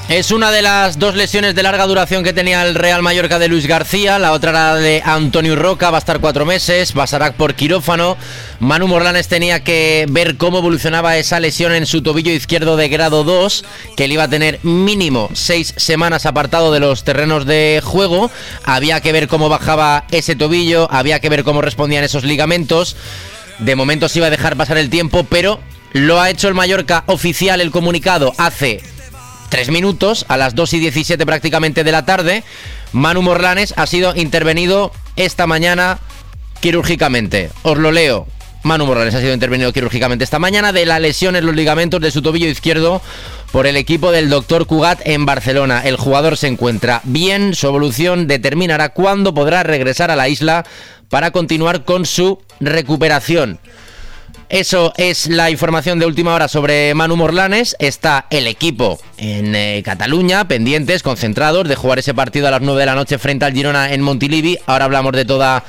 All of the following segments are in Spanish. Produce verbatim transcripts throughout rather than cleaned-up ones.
Es una de las dos lesiones de larga duración que tenía el Real Mallorca de Luis García. La otra era de Antonio Roca, va a estar cuatro meses. Basarac por quirófano. Manu Morlanes tenía que ver cómo evolucionaba esa lesión en su tobillo izquierdo de grado dos, que le iba a tener mínimo seis semanas apartado de los terrenos de juego. Había que ver cómo bajaba ese tobillo, había que ver cómo respondían esos ligamentos. De momento se iba a dejar pasar el tiempo, pero lo ha hecho el Mallorca oficial, el comunicado, hace tres minutos, a las dos y diecisiete prácticamente de la tarde. Manu Morlanes ha sido intervenido esta mañana quirúrgicamente. Os lo leo. Manu Morlanes ha sido intervenido quirúrgicamente esta mañana de la lesión en los ligamentos de su tobillo izquierdo por el equipo del doctor Cugat en Barcelona. El jugador se encuentra bien, su evolución determinará cuándo podrá regresar a la isla para continuar con su recuperación. Eso es la información de última hora sobre Manu Morlanes. Está el equipo en eh, Cataluña, pendientes, concentrados de jugar ese partido a las nueve de la noche frente al Girona en Montilivi. Ahora hablamos de toda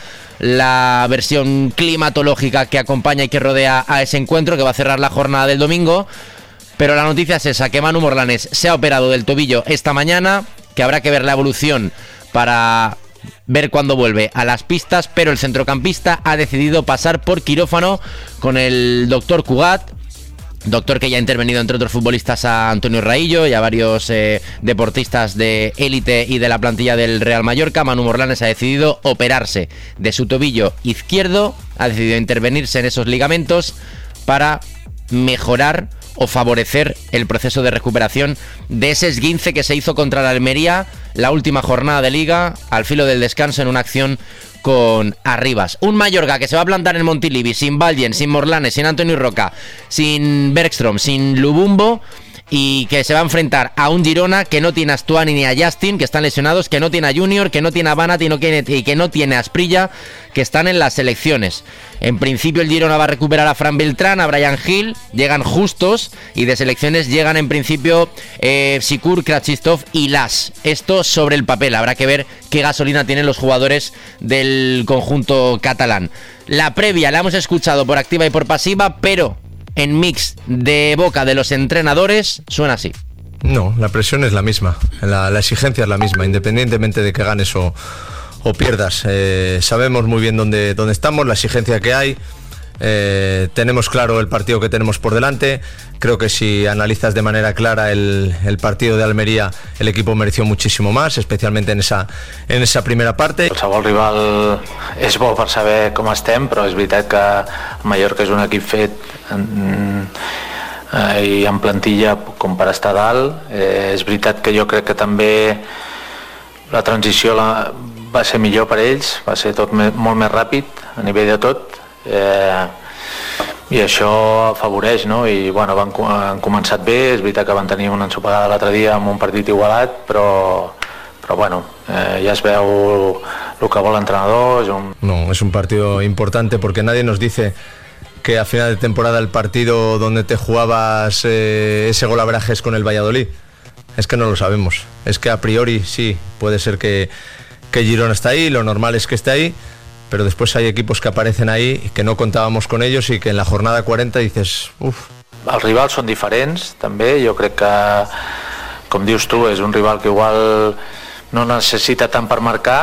la versión climatológica que acompaña y que rodea a ese encuentro, que va a cerrar la jornada del domingo. Pero la noticia es esa, que Manu Morlanes se ha operado del tobillo esta mañana, que habrá que ver la evolución para ver cuándo vuelve a las pistas, pero el centrocampista ha decidido pasar por quirófano con el doctor Cugat, doctor que ya ha intervenido entre otros futbolistas a Antonio Raillo y a varios eh, deportistas de élite y de la plantilla del Real Mallorca. Manu Morlanes ha decidido operarse de su tobillo izquierdo, ha decidido intervenirse en esos ligamentos para mejorar o favorecer el proceso de recuperación de ese esguince que se hizo contra la Almería la última jornada de Liga, al filo del descanso, en una acción con Arribas. Un Mallorca que se va a plantar en Montilivi sin Valjen, sin Morlanes, sin Antonio Roca, sin Bergstrom, sin Lubumbo, y que se va a enfrentar a un Girona que no tiene a Stuani ni a Justin, que están lesionados, que no tiene a Junior, que no tiene a Banat y, no tiene, y que no tiene a Asprilla, que están en las selecciones. En principio el Girona va a recuperar a Fran Beltrán, a Brian Hill, llegan justos, y de selecciones llegan en principio eh, Sikur, Krachistov y Las. Esto sobre el papel, habrá que ver qué gasolina tienen los jugadores del conjunto catalán. La previa la hemos escuchado por activa y por pasiva, pero en mix de boca de los entrenadores suena así. No, la presión es la misma, la, la exigencia es la misma, independientemente de que ganes o, o pierdas. Eh, sabemos muy bien dónde, dónde estamos, la exigencia que hay, eh, tenemos claro el partido que tenemos por delante. Creo que si analizas de manera clara el, el partido de Almería, el equipo mereció muchísimo más, especialmente en esa, en esa primera parte. Qualsevol rival és bo per saber com estem, però és veritat que Mallorca és un equip fet en, eh, i en plantilla com per estar dalt. Eh, és veritat que jo crec que també la transició la, va ser millor per ells, va ser tot me, molt més ràpid a nivell de tot. Eh, i això afavoreix, no? I bueno, van, han començat bé, és veritat que van tenir una ensopegada l'altre dia amb un partit igualat, però, però bueno, eh, ja es veu el que vol l'entrenador. És un... No, es un partido importante porque nadie nos dice que a final de temporada el partido donde te jugabas eh, ese golaveraje es con el Valladolid. Es que no lo sabemos, es que a priori sí, puede ser que, que Girona está ahí, lo normal es que esté ahí, pero después hay equipos que aparecen ahí que no contábamos con ellos y que en la jornada cuarenta dices, uff. Els rivals són diferents, també. Jo crec que, com dius tu, és un rival que igual no necessita tant per marcar,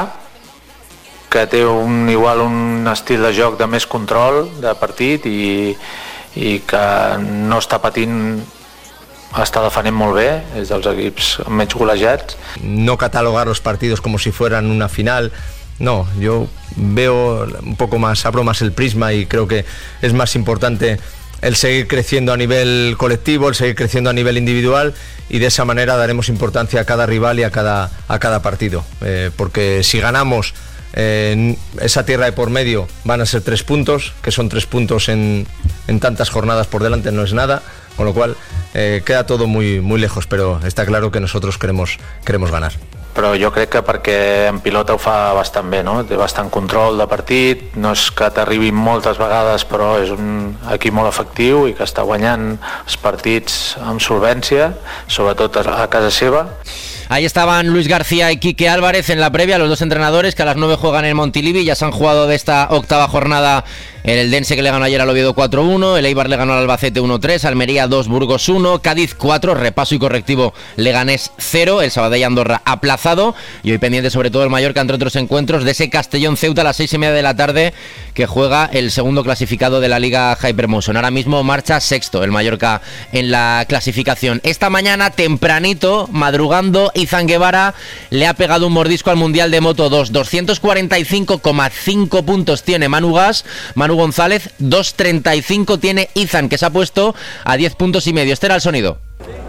que té un, igual un estil de joc de més control de partit i, i que no està patint, està defendent molt bé, és dels equips menys golejats. No catalogar los partidos como si fueran una final. No, yo veo un poco más, abro más el prisma y creo que es más importante el seguir creciendo a nivel colectivo, el seguir creciendo a nivel individual, y de esa manera daremos importancia a cada rival y a cada, a cada partido. Eh, porque si ganamos eh, esa tierra de por medio van a ser tres puntos, que son tres puntos en, en tantas jornadas por delante, no es nada, con lo cual eh, queda todo muy, muy lejos, pero está claro que nosotros queremos, queremos ganar. Però jo crec que perquè en pilota ho fa bastant bé, no? Té bastant control de partit, no és que t'arribi moltes vegades, però és un equip molt efectiu i que està guanyant els partits amb solvència, sobretot a casa seva. Ahí estaban Luis García y Quique Álvarez en la previa, los dos entrenadores que a las nueve juegan en Montilivi. Ya se han jugado de esta octava jornada el Eldense, que le ganó ayer al Oviedo cuatro uno, el Eibar le ganó al Albacete uno tres, Almería dos, Burgos uno, Cádiz cuatro, repaso y correctivo Leganés cero, el Sabadell Andorra aplazado, y hoy pendiente sobre todo el Mallorca, entre otros encuentros, de ese Castellón Ceuta a las seis y media de la tarde, que juega el segundo clasificado de la Liga Hypermotion. Ahora mismo marcha sexto el Mallorca en la clasificación. Esta mañana, tempranito, madrugando, Izan Guevara le ha pegado un mordisco al Mundial de Moto dos. doscientos cuarenta y cinco coma cinco puntos tiene Manu Gas, Manu González, doscientos treinta y cinco tiene Izan, que se ha puesto a diez puntos y medio. Este era el sonido.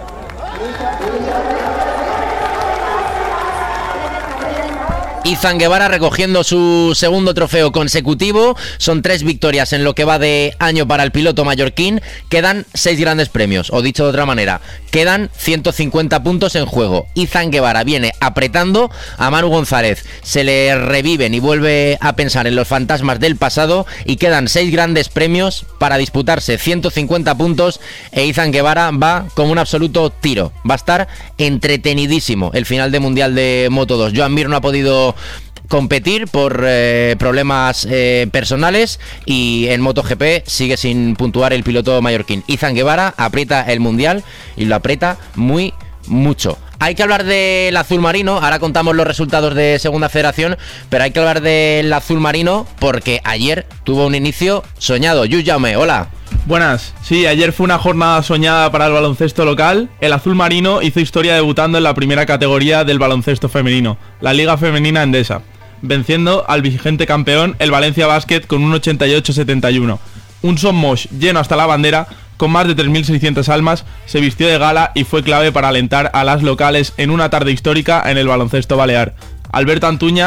Izan Guevara recogiendo su segundo trofeo consecutivo. Son tres victorias en lo que va de año para el piloto mallorquín. Quedan seis grandes premios, o dicho de otra manera, quedan ciento cincuenta puntos en juego. Izan Guevara viene apretando a Manu González, se le reviven y vuelve a pensar en los fantasmas del pasado, y quedan seis grandes premios para disputarse ciento cincuenta puntos, e Izan Guevara va como un absoluto tiro. Va a estar entretenidísimo el final de Mundial de Moto dos. Joan Mir no ha podido competir por eh, problemas eh, personales, y en MotoGP sigue sin puntuar el piloto mallorquín. Izan Guevara aprieta el Mundial y lo aprieta muy mucho. Hay que hablar del azul marino, ahora contamos los resultados de Segunda Federación, pero hay que hablar del azul marino porque ayer tuvo un inicio soñado. Lluís Jaume, hola. Buenas, sí, ayer fue una jornada soñada para el baloncesto local. El azul marino hizo historia debutando en la primera categoría del baloncesto femenino, la Liga Femenina Endesa, venciendo al vigente campeón, el Valencia Basket, con un ochenta y ocho setenta y uno. Un Son Moix lleno hasta la bandera, con más de tres mil seiscientas almas, se vistió de gala y fue clave para alentar a las locales en una tarde histórica en el baloncesto balear. Alberto Antuña